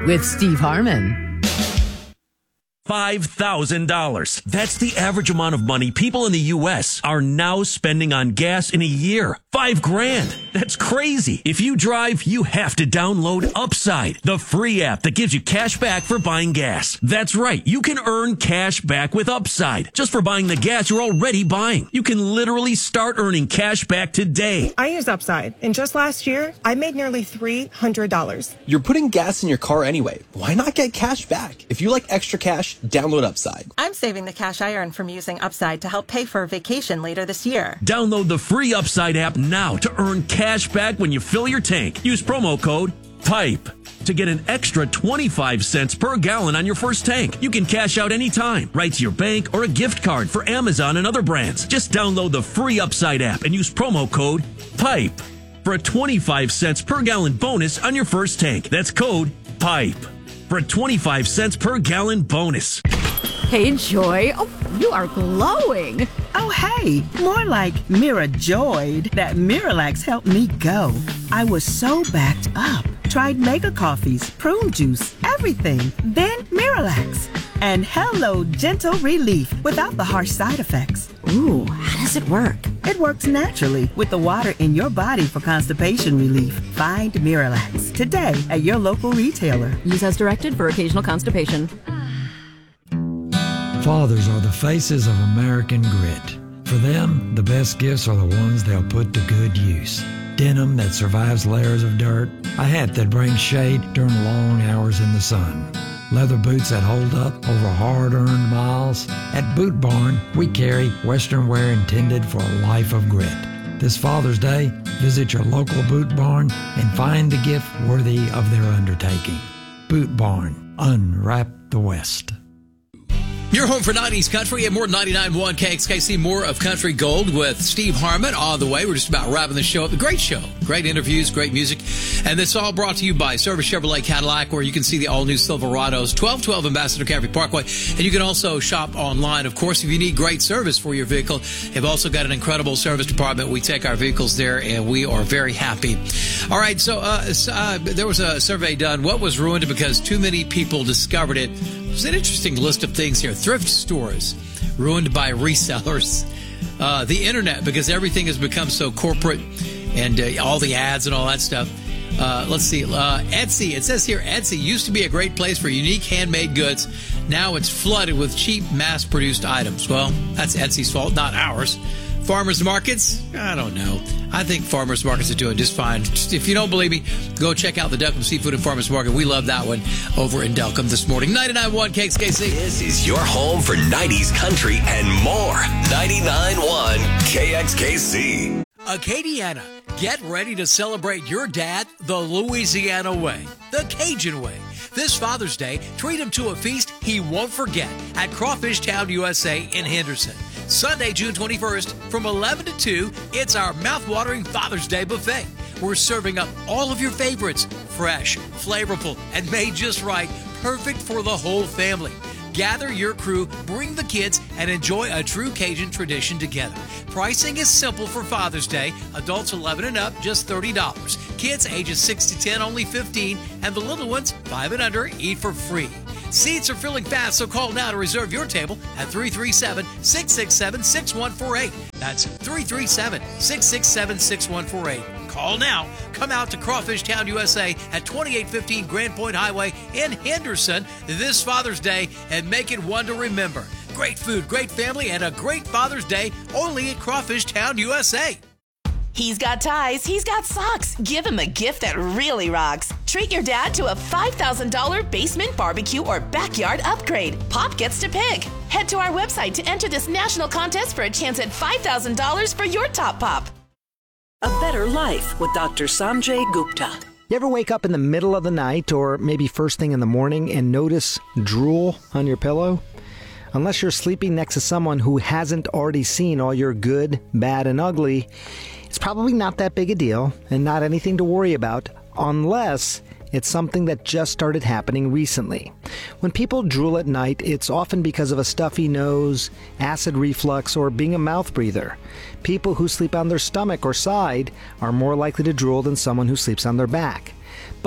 with Steve Harmon. $5,000. That's the average amount of money people in the U.S. are now spending on gas in a year. $5,000. That's crazy. If you drive, you have to download Upside, the free app that gives you cash back for buying gas. That's right. You can earn cash back with Upside just for buying the gas you're already buying. You can literally start earning cash back today. I use Upside, and just last year, I made nearly $300. You're putting gas in your car anyway. Why not get cash back? If you like extra cash, download Upside. I'm saving the cash I earn from using Upside to help pay for a vacation later this year. Download the free Upside app now to earn cash back when you fill your tank. Use promo code PIPE to get an extra 25 cents per gallon on your first tank. You can cash out anytime, right to your bank or a gift card for Amazon and other brands. Just download the free Upside app and use promo code PIPE for a 25 cents per gallon bonus on your first tank. That's code PIPE for a 25 cents per gallon bonus. Hey, Joy. Oh, you are glowing. Oh, hey, more like Mira joyed that Miralax helped me go. I was so backed up. Tried mega coffees, prune juice, everything. Then Miralax. And hello, gentle relief without the harsh side effects. Ooh, how does it work? It works naturally with the water in your body for constipation relief. Find Miralax today at your local retailer. Use as directed for occasional constipation. Fathers are the faces of American grit. For them, the best gifts are the ones they'll put to good use. Denim that survives layers of dirt, a hat that brings shade during long hours in the sun, leather boots that hold up over hard-earned miles. At Boot Barn, we carry Western wear intended for a life of grit. This Father's Day, visit your local Boot Barn and find the gift worthy of their undertaking. Boot Barn, unwrap the West. Your home for 90s country and more 99.1 KXKC. More of Country Gold with Steve Harmon on the way. We're just about wrapping the show up. A great show. Great interviews, great music. And this all brought to you by Service Chevrolet Cadillac, where you can see the all-new Silverados, 1212 Ambassador Café Parkway. And you can also shop online, of course, if you need great service for your vehicle. They've also got an incredible service department. We take our vehicles there, and we are very happy. All right, so there was a survey done. What was ruined because too many people discovered it? There's an interesting list of things here. Thrift stores ruined by resellers. The internet, because everything has become so corporate and all the ads and all that stuff. Let's see. Etsy. It says here, Etsy used to be a great place for unique handmade goods. Now it's flooded with cheap, mass-produced items. Well, that's Etsy's fault, not ours. Farmers markets? I don't know. I think farmers markets are doing just fine. If you don't believe me, go check out the Delcom Seafood and Farmers Market. We love that one over in Delcom this morning. 99.1 KXKC. This is your home for 90s country and more. 99.1 KXKC. Acadiana, get ready to celebrate your dad the Louisiana way, the Cajun way. This Father's Day, treat him to a feast he won't forget at Crawfish Town, USA in Henderson. Sunday, June 21st, from 11 to 2, it's our mouth-watering Father's Day buffet. We're serving up all of your favorites, fresh, flavorful, and made just right, perfect for the whole family. Gather your crew, bring the kids, and enjoy a true Cajun tradition together. Pricing is simple for Father's Day. Adults 11 and up, just $30. Kids ages 6 to 10, only $15. And the little ones, 5 and under, eat for free. Seats are filling fast, so call now to reserve your table at 337-667-6148. That's 337-667-6148. Call now. Come out to Crawfish Town, USA at 2815 Grand Point Highway in Henderson this Father's Day and make it one to remember. Great food, great family, and a great Father's Day only at Crawfish Town, USA. He's got ties, he's got socks. Give him a gift that really rocks. Treat your dad to a $5,000 basement barbecue or backyard upgrade. Pop gets to pick. Head to our website to enter this national contest for a chance at $5,000 for your top pop. A Better Life with Dr. Sanjay Gupta. You ever wake up in the middle of the night or maybe first thing in the morning and notice drool on your pillow? Unless you're sleeping next to someone who hasn't already seen all your good, bad, and ugly, it's probably not that big a deal and not anything to worry about unless it's something that just started happening recently. When people drool at night, it's often because of a stuffy nose, acid reflux, or being a mouth breather. People who sleep on their stomach or side are more likely to drool than someone who sleeps on their back. But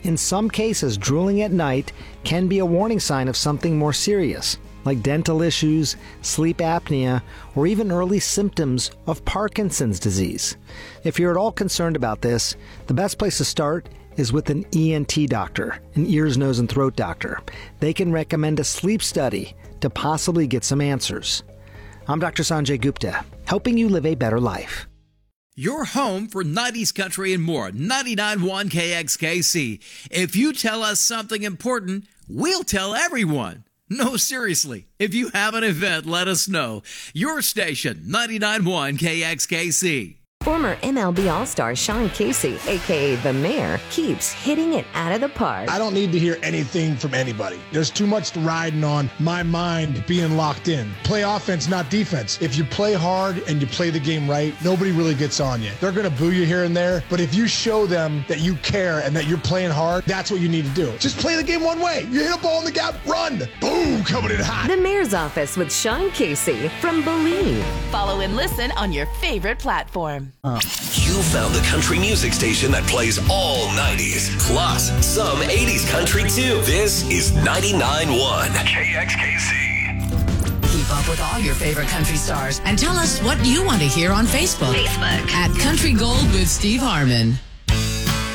In some cases, drooling at night can be a warning sign of something more serious, like dental issues, sleep apnea, or even early symptoms of Parkinson's disease. If you're at all concerned about this, the best place to start is with an ENT doctor, an ears, nose, and throat doctor. They can recommend a sleep study to possibly get some answers. I'm Dr. Sanjay Gupta, helping you live a better life. Your home for 90s country and more. 99.1 KXKC. If you tell us something important, we'll tell everyone. No, seriously. If you have an event, let us know. Your station, 99.1 KXKC. Former MLB All-Star Sean Casey, a.k.a. The Mayor, keeps hitting it out of the park. I don't need to hear anything from anybody. There's too much riding on my mind being locked in. Play offense, not defense. If you play hard and you play the game right, nobody really gets on you. They're going to boo you here and there, but if you show them that you care and that you're playing hard, that's what you need to do. Just play the game one way. You hit a ball in the gap, run. Boom, coming in hot. The Mayor's Office with Sean Casey from Believe. Follow and listen on your favorite platform. You found the country music station that plays all 90s, plus some 80s country too. This is 99.1 KXKC. Keep up with all your favorite country stars and tell us what you want to hear on Facebook. At Country Gold with Steve Harmon.